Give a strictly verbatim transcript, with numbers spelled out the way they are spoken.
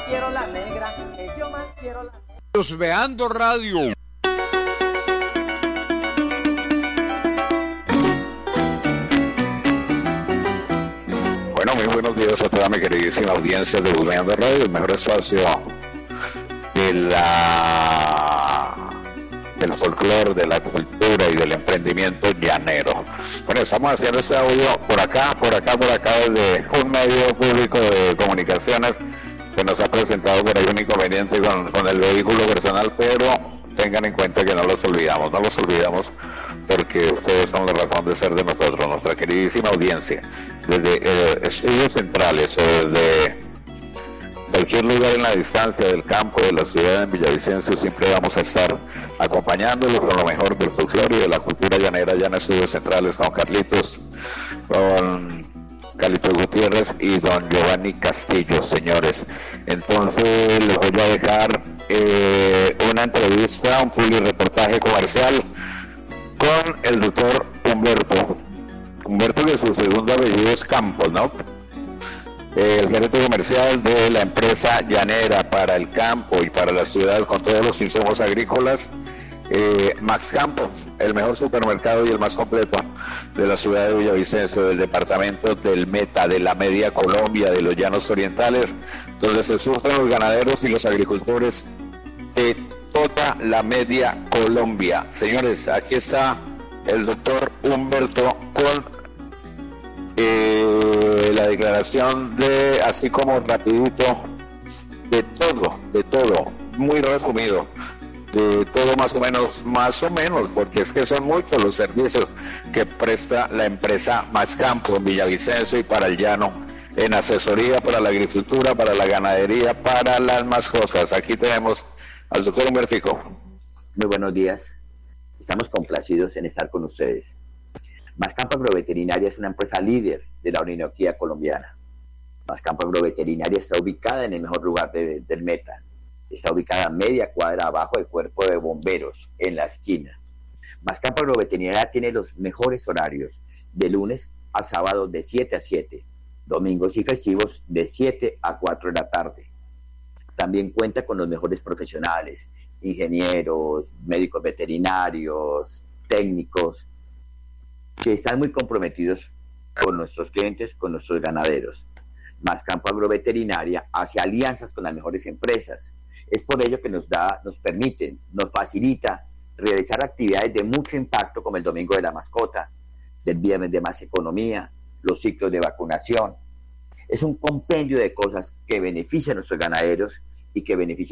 quiero la negra, que yo más quiero la negra. Husmeando Radio. Bueno, muy buenos días a toda mi queridísima audiencia de Husmeando Radio, el mejor espacio de la del folclore, de la cultura y del emprendimiento llanero. Bueno, estamos haciendo este audio por acá, por acá, por acá, desde un medio público de comunicaciones que nos ha presentado por ahí un inconveniente con, con el vehículo personal, pero tengan en cuenta que no los olvidamos, no los olvidamos porque ustedes son la razón de ser de nosotros, nuestra queridísima audiencia, desde eh, estudios centrales, eh, desde cualquier lugar en la distancia del campo, de la ciudad, en Villavicencio, siempre vamos a estar acompañándolos con lo mejor del folclore y de la cultura llanera, ya en estudios centrales, con Carlitos, con Carlitos Gutiérrez y don Giovanni Castillo, señores. Entonces les voy a dejar eh, una entrevista, un publireportaje comercial con el doctor Humberto. Humberto, que su segundo apellido es Campos, ¿no? El gerente comercial de la empresa llanera para el campo y para la ciudad con todos los insumos agrícolas, eh, Max Campos, el mejor supermercado y el más completo de la ciudad de Villavicencio, del departamento del Meta, de la Media Colombia, de los Llanos Orientales, donde se surten los ganaderos y los agricultores de toda la Media Colombia. Señores, aquí está el doctor Humberto con Eh, la declaración de, así como rapidito, de todo, de todo, muy resumido, de todo más o menos, más o menos, porque es que son muchos los servicios que presta la empresa Max Campo en Villavicencio y para el llano, en asesoría para la agricultura, para la ganadería, para las mascotas. Aquí tenemos al doctor Humbertico. Muy buenos días, estamos complacidos en estar con ustedes. Mascampo Agroveterinaria es una empresa líder de la orinoquía colombiana. Mascampo Agroveterinaria está ubicada en el mejor lugar de, del Meta. Está ubicada a media cuadra abajo del cuerpo de bomberos, en la esquina. Mascampo Agroveterinaria tiene los mejores horarios, de lunes a sábado de siete a siete, domingos y festivos de siete a cuatro de la tarde. También cuenta con los mejores profesionales, ingenieros, médicos veterinarios, técnicos, que están muy comprometidos con nuestros clientes, con nuestros ganaderos. Mascampo Agroveterinaria hace alianzas con las mejores empresas. Es por ello que nos da, nos permiten, nos facilita realizar actividades de mucho impacto como el Domingo de la Mascota, del Viernes de Más Economía, los ciclos de vacunación. Es un compendio de cosas que benefician a nuestros ganaderos y que benefician